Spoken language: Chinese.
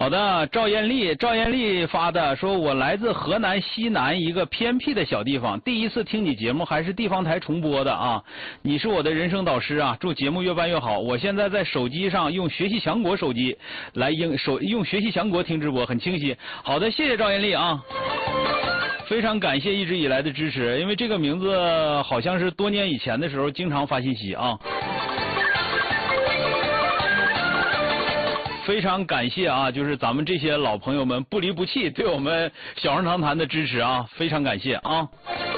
好的，赵艳丽发的说，我来自河南西南一个偏僻的小地方，第一次听你节目还是地方台重播的啊，你是我的人生导师啊，祝节目越办越好。我现在在手机上用学习强国手机来用学习强国听直播，很清晰。好的，谢谢赵艳丽啊。非常感谢一直以来的支持，因为这个名字好像是多年以前的时候经常发信息啊。非常感谢啊，就是咱们这些老朋友们不离不弃对我们小声长谈的支持啊，非常感谢啊。